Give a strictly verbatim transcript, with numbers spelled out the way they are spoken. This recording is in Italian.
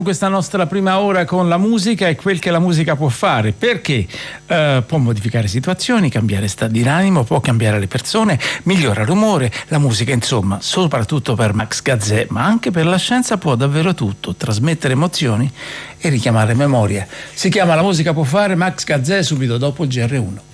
Questa nostra prima ora con la musica è quel che la musica può fare, perché eh, può modificare situazioni, cambiare stati d'animo, può cambiare le persone, migliora l'umore, la musica insomma, soprattutto per Max Gazzè, ma anche per la scienza può davvero tutto, trasmettere emozioni e richiamare memorie. Si chiama La musica può fare, Max Gazzè, subito dopo il G R uno.